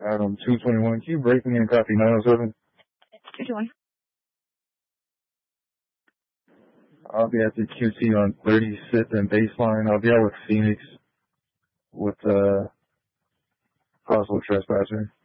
Adam 221. Can you break me and copy 907? 221. I'll be at the QT on 36th and Baseline. I'll be out with Phoenix with possible trespasser.